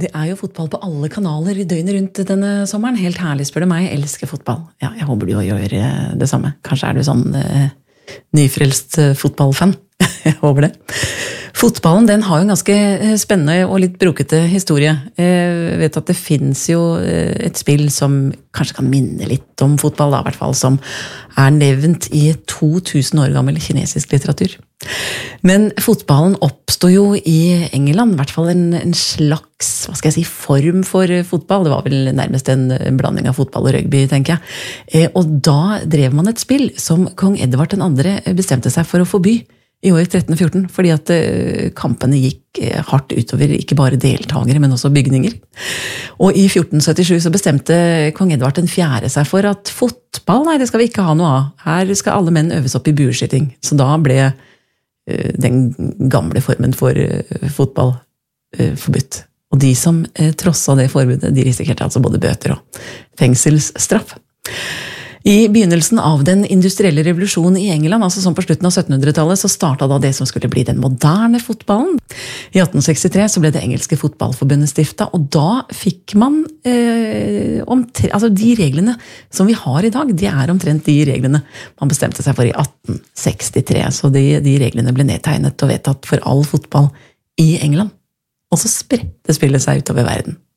Det jo fotball på alle kanaler I døgnet rundt denne sommeren. Helt herlig, spør du meg. Jeg elsker fotball. Ja, jeg håper du gjør det samme. Kanskje du sånn nyfrelst fotballfan. Jeg håper det. Fotballen, den har jo en ganske spennende og litt brokete historie. Jeg vet at det finnes jo et spill som kanskje kan minne litt om fotball, da, I hvert fall, som nevnt I 2000 år gammel kinesisk litteratur. Men fotballen oppstod jo I England, I hvert fall en slags, hva skal jeg si, form for fotball. Det var vel nærmest en blanding av fotball og rugby, tenker jeg. Og da drev man et spill som kong Edvard II bestemte seg for å forby I år 1314, fordi at kampene gikk hardt utover ikke bare deltagere, men også bygninger. Og I 1477 så bestemte kong Edvard IV seg for at fotball, nei, det skal vi ikke ha noe av. Her skal alle menn øves opp I bueskyting. Så da ble den gamle formen for fotball forbudt. Og de som trosset det forbudet, de risikerte altså både bøter og fengselsstraff. I begynnelsen av den industrielle revolusjonen I England, altså sånn på slutten av 1700-tallet, så startet da det som skulle bli den moderne fotballen. I 1863 så ble det engelske fotballforbundet stiftet, og da fikk man altså de reglene som vi har I dag, de omtrent de reglene man bestemte seg for I 1863, så de reglene ble nedtegnet og vedtatt for all fotball I England. Og så spredte spillet seg utover verden.